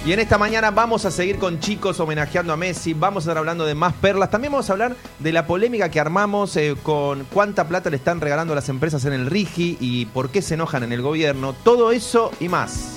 Y en esta mañana vamos a seguir con chicos homenajeando a Messi, vamos a estar hablando de más perlas, también vamos a hablar de la polémica que armamos con cuánta plata le están regalando a las empresas en el RIGI y por qué se enojan en el gobierno, todo eso y más.